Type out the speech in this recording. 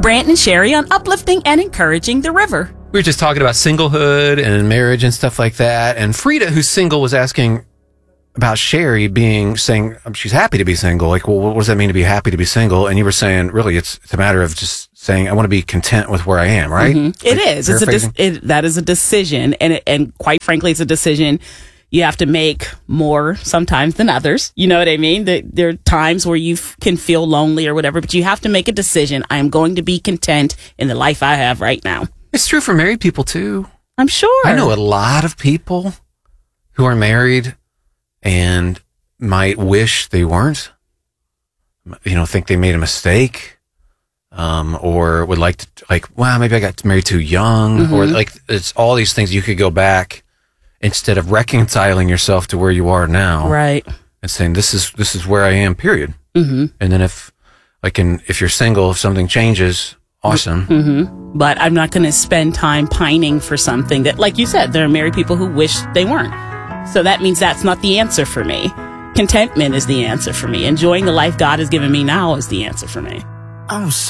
Brant and Sherry on uplifting and encouraging the river. We were just talking about singlehood and marriage and stuff like that. And Frida, who's single, was asking about Sherry saying she's happy to be single. Like, well, what does that mean to be happy to be single? And you were saying, really, it's a matter of just saying, I want to be content with where I am, right? Mm-hmm. It is. That is a decision. And quite frankly, it's a decision you have to make more sometimes than others. You know what I mean? There are times where you can feel lonely or whatever, but you have to make a decision. I am going to be content in the life I have right now. It's true for married people, too. I'm sure. I know a lot of people who are married and might wish they weren't, think they made a mistake, or would like to, wow, maybe I got married too young, mm-hmm. or it's all these things you could go back instead of reconciling yourself to where you are now. Right. And saying, this is where I am, period. Mm-hmm. And then if you're single, if something changes, awesome. Mm-hmm. But I'm not going to spend time pining for something that, like you said, there are married people who wish they weren't. So that means that's not the answer for me. Contentment is the answer for me. Enjoying the life God has given me now is the answer for me. I'm so